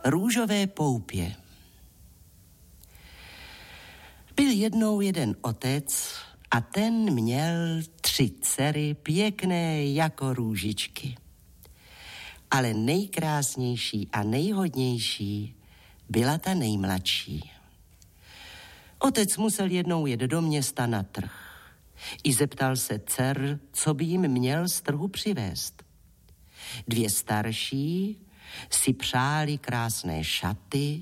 Růžové poupě. Byl jednou jeden otec a ten měl 3 dcery pěkné jako růžičky. Ale nejkrásnější a nejhodnější byla ta nejmladší. Otec musel jednou jet do města na trh. I zeptal se dcer, co by jim měl z trhu přivést. 2 starší si přáli krásné šaty